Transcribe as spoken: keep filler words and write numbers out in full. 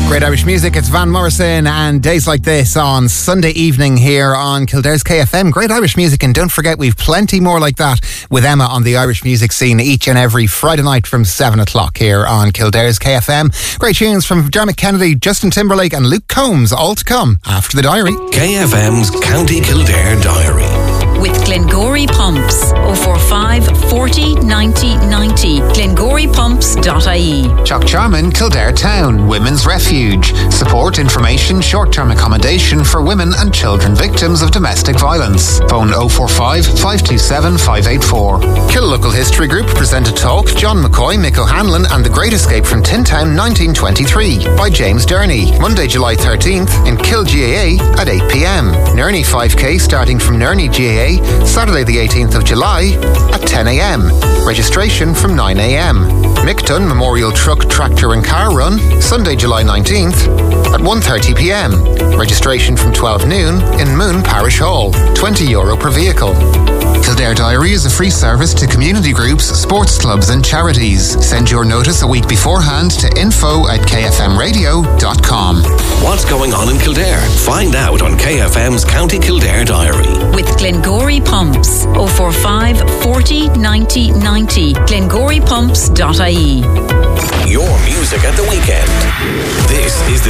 Great Irish music, it's Van Morrison and Days Like This on Sunday evening here on Kildare's K F M. Great Irish music, and don't forget we've plenty more like that with Emma on the Irish music scene each and every Friday night from seven o'clock here on Kildare's K F M. Great tunes from Dermot Kennedy, Justin Timberlake and Luke Combs, all to come after the diary. K F M's County Kildare Diary. With Glengory Pumps, oh four five, forty, ninety, ninety, glengory pumps dot I E. Chuck Charman, Kildare Town, Women's Refuge. Support, information, short-term accommodation for women and children victims of domestic violence. Phone oh four five, five two seven, five eight four. Killockle History Group present a talk, John McCoy, Mick O'Hanlon and the Great Escape from Tin Town nineteen twenty-three by James Durney. Monday, July thirteenth in Kill G A A at eight p.m. Nerney five K starting from Nerney G A A Saturday the eighteenth of July at ten a.m. Registration from nine a.m. Micton Memorial Truck, Tractor and Car Run Sunday, July nineteenth at one thirty p.m. Registration from twelve noon in Moon Parish Hall. twenty euro per vehicle. Kildare Diary is a free service to community groups, sports clubs and charities. Send your notice a week beforehand to info at k f m radio dot com. What's going on in Kildare? Find out on K F M's County Kildare Diary. With Glengory Pumps, oh four five, forty, ninety, ninety, glengory pumps dot I E. Your music at the weekend. This is the